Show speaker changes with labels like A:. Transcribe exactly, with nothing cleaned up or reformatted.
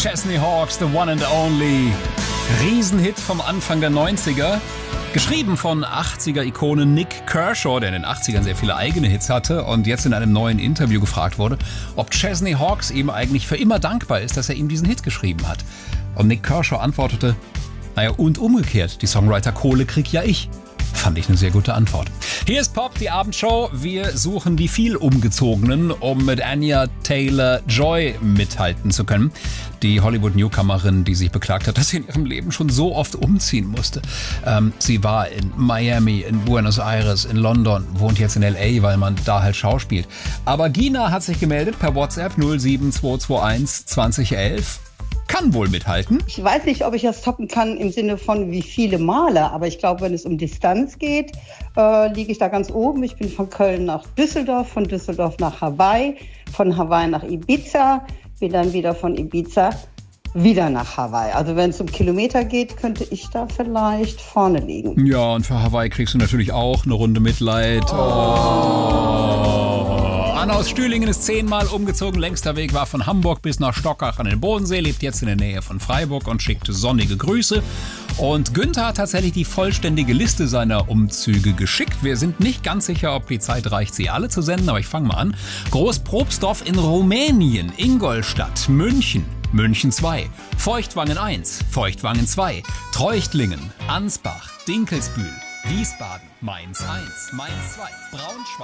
A: Chesney Hawkes, The One and Only. Riesenhit vom Anfang der neunziger. Geschrieben von achtziger-Ikone Nick Kershaw, der in den achtzigern sehr viele eigene Hits hatte und jetzt in einem neuen Interview gefragt wurde, ob Chesney Hawkes ihm eigentlich für immer dankbar ist, dass er ihm diesen Hit geschrieben hat. Und Nick Kershaw antwortete, naja, und umgekehrt, die Songwriter-Kohle krieg ja ich. Fand ich eine sehr gute Antwort. Hier ist Pop, die Abendshow. Wir suchen die viel Umgezogenen, um mit Anya Taylor-Joy mithalten zu können. Die Hollywood-Newcomerin, die sich beklagt hat, dass sie in ihrem Leben schon so oft umziehen musste. Ähm, sie war in Miami, in Buenos Aires, in London, wohnt jetzt in L A, weil man da halt schauspielt. Aber Gina hat sich gemeldet per WhatsApp null sieben zwei zwei eins zwanzig elf. Kann wohl mithalten.
B: Ich weiß nicht, ob ich das toppen kann im Sinne von wie viele Male, aber ich glaube, wenn es um Distanz geht, äh, liege ich da ganz oben. Ich bin von Köln nach Düsseldorf, von Düsseldorf nach Hawaii, von Hawaii nach Ibiza, bin dann wieder von Ibiza wieder nach Hawaii. Also wenn es um Kilometer geht, könnte ich da vielleicht vorne liegen.
A: Ja, und für Hawaii kriegst du natürlich auch eine Runde Mitleid. Oh. Anna aus Stühlingen ist zehnmal umgezogen. Längster Weg war von Hamburg bis nach Stockach an den Bodensee, lebt jetzt in der Nähe von Freiburg und schickt sonnige Grüße. Und Günther hat tatsächlich die vollständige Liste seiner Umzüge geschickt. Wir sind nicht ganz sicher, ob die Zeit reicht, sie alle zu senden, aber ich fange mal an. Großprobstorf in Rumänien, Ingolstadt, München, München zwei, Feuchtwangen eins, Feuchtwangen zwei, Treuchtlingen, Ansbach, Dinkelsbühl, Wiesbaden, Mainz eins, Mainz zwei, Braunschweig.